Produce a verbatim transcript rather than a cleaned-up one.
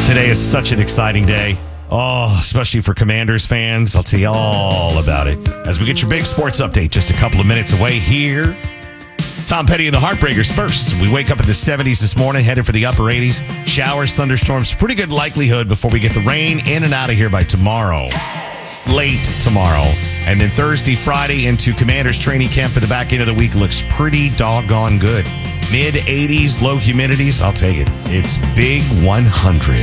Today is such an exciting day. Oh, especially for Commanders fans. I'll tell you all about it as we get your big sports update just a couple of minutes away here. Tom Petty and the Heartbreakers first. We wake up in the seventies this morning, headed for the upper eighties. Showers, thunderstorms, pretty good likelihood before we get the rain in and out of here by tomorrow. Late tomorrow. And then Thursday, Friday into Commanders training camp for the back end of the week looks pretty doggone good. mid eighties, low humidities. I'll take it. It's Big one hundred.